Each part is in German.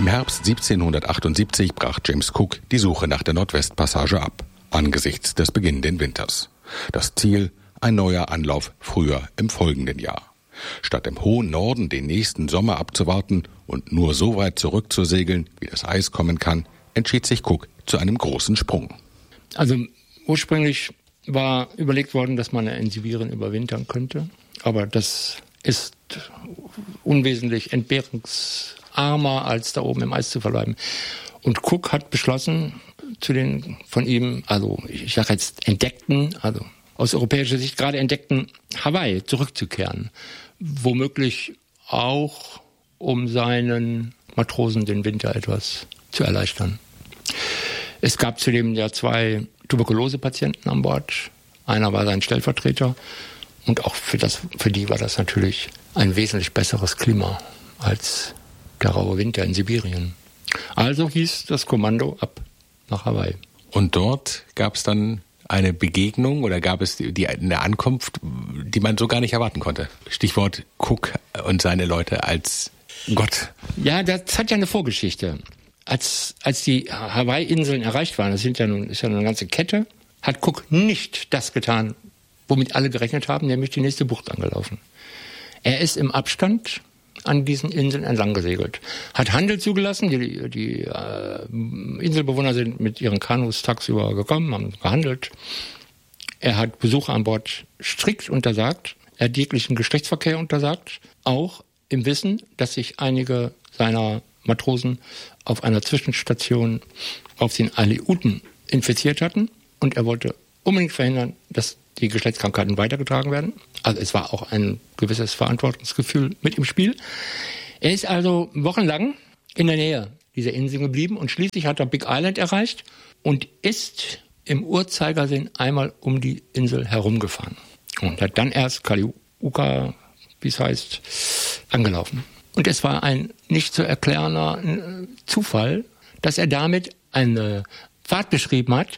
Im Herbst 1778 brach James Cook die Suche nach der Nordwestpassage ab, angesichts des beginnenden Winters. Das Ziel: ein neuer Anlauf früher im folgenden Jahr. Statt im hohen Norden den nächsten Sommer abzuwarten und nur so weit zurückzusegeln, wie das Eis kommen kann, entschied sich Cook zu einem großen Sprung. Also ursprünglich war überlegt worden, dass man in Sibirien überwintern könnte, aber das ist unwesentlich entbehrungsarmer, als da oben im Eis zu verbleiben. Und Cook hat beschlossen, zu den von ihm, also ich sage jetzt entdeckten, also aus europäischer Sicht gerade entdeckten Hawaii zurückzukehren. Womöglich auch, um seinen Matrosen den Winter etwas zu erleichtern. Es gab zudem ja 2 Tuberkulosepatienten an Bord. Einer war sein Stellvertreter. Und auch für die war das natürlich ein wesentlich besseres Klima als der raue Winter in Sibirien. Also hieß das Kommando ab nach Hawaii. Und dort gab es dann eine Begegnung oder gab es eine Ankunft, die man so gar nicht erwarten konnte? Stichwort Cook und seine Leute als Gott. Ja, das hat ja eine Vorgeschichte. Als die Hawaii-Inseln erreicht waren, ist ja nun eine ganze Kette, hat Cook nicht das getan, womit alle gerechnet haben, nämlich die nächste Bucht angelaufen. Er ist im Abstand an diesen Inseln entlang gesegelt. Hat Handel zugelassen, die Inselbewohner sind mit ihren Kanus tagsüber gekommen, haben gehandelt. Er hat Besucher an Bord strikt untersagt, er hat jeglichen Geschlechtsverkehr untersagt, auch im Wissen, dass sich einige seiner Matrosen auf einer Zwischenstation auf den Aleuten infiziert hatten. Und er wollte unbedingt verhindern, dass die Geschlechtskrankheiten weitergetragen werden. Also es war auch ein gewisses Verantwortungsgefühl mit im Spiel. Er ist also wochenlang in der Nähe dieser Insel geblieben und schließlich hat er Big Island erreicht und ist im Uhrzeigersinn einmal um die Insel herumgefahren. Und hat dann erst Kaliuka, wie es heißt, angelaufen. Und es war ein nicht zu erklärender Zufall, dass er damit eine Fahrt beschrieben hat,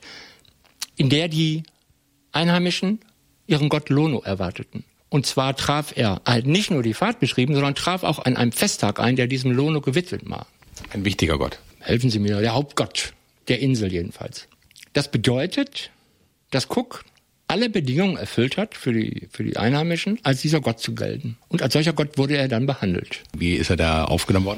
in der die Einheimischen ihren Gott Lono erwarteten. Und zwar traf er halt nicht nur die Fahrt beschrieben, sondern traf auch an einem Festtag ein, der diesem Lono gewidmet war. Ein wichtiger Gott. Helfen Sie mir, der Hauptgott der Insel jedenfalls. Das bedeutet, dass Cook alle Bedingungen erfüllt hat, für die Einheimischen, als dieser Gott zu gelten. Und als solcher Gott wurde er dann behandelt. Wie ist er da aufgenommen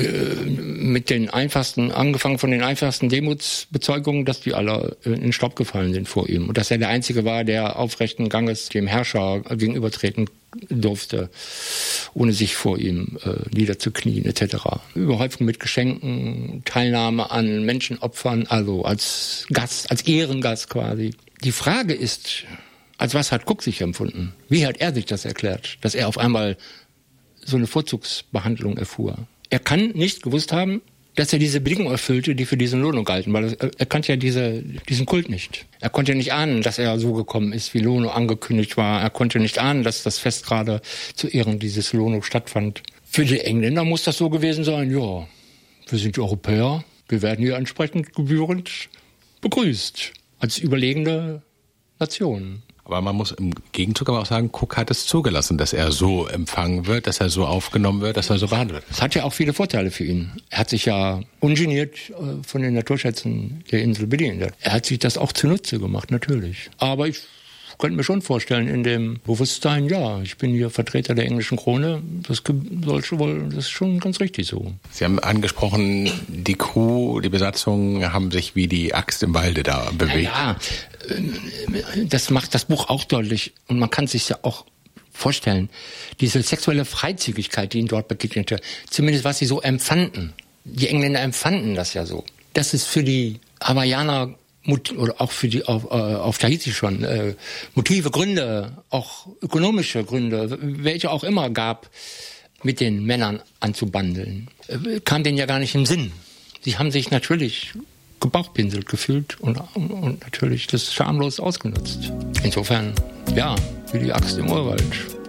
worden? Mit den einfachsten, angefangen von den einfachsten Demutsbezeugungen, dass die alle in den Staub gefallen sind vor ihm. Und dass er der Einzige war, der aufrechten Ganges dem Herrscher gegenübertreten durfte, ohne sich vor ihm niederzuknien etc. Überhäufung mit Geschenken, Teilnahme an Menschenopfern, also als Gast, als Ehrengast quasi. Die Frage ist, als was hat Cook sich empfunden? Wie hat er sich das erklärt, dass er auf einmal so eine Vorzugsbehandlung erfuhr? Er kann nicht gewusst haben, dass er diese Bedingungen erfüllte, die für diesen Lono galten, weil er kannte ja diesen Kult nicht. Er konnte nicht ahnen, dass er so gekommen ist, wie Lono angekündigt war. Er konnte nicht ahnen, dass das Fest gerade zu Ehren dieses Lono stattfand. Für die Engländer muss das so gewesen sein, ja, wir sind Europäer, wir werden hier entsprechend gebührend begrüßt. Als überlegene Nation. Aber man muss im Gegenzug aber auch sagen, Cook hat es zugelassen, dass er so empfangen wird, dass er so aufgenommen wird, dass er so behandelt wird. Das hat ja auch viele Vorteile für ihn. Er hat sich ja ungeniert von den Naturschätzen der Insel bedient. Er hat sich das auch zunutze gemacht, natürlich. Aber ich könnte mir schon vorstellen, in dem Bewusstsein, ja, ich bin hier Vertreter der englischen Krone, das ist schon ganz richtig so. Sie haben angesprochen, die Crew, die Besatzung haben sich wie die Axt im Walde da bewegt. Ja, das macht das Buch auch deutlich. Und man kann sich ja auch vorstellen, diese sexuelle Freizügigkeit, die ihnen dort begegnete, zumindest was sie so empfanden. Die Engländer empfanden das ja so. Das ist für die Hawaiianer oder auch für die auf Tahiti schon Motive, Gründe, auch ökonomische Gründe, welche auch immer gab, mit den Männern anzubandeln, kam denen ja gar nicht im Sinn. Sie haben sich natürlich gebauchpinselt gefühlt und natürlich das schamlos ausgenutzt. Insofern, ja, wie die Axt im Urwald.